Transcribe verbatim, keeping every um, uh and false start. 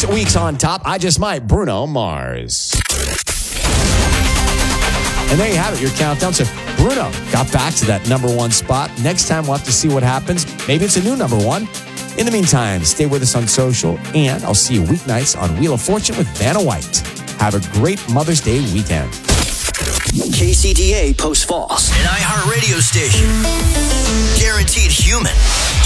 Six weeks on top. I Just Might, Bruno Mars. And there you have it, your countdown. So Bruno got back to that number one spot. Next time, we'll have to see what happens. Maybe it's a new number one. In the meantime, stay with us on social, and I'll see you weeknights on Wheel of Fortune with Vanna White. Have a great Mother's Day weekend. K C D A Post Falls, an iHeartRadio station. Guaranteed human.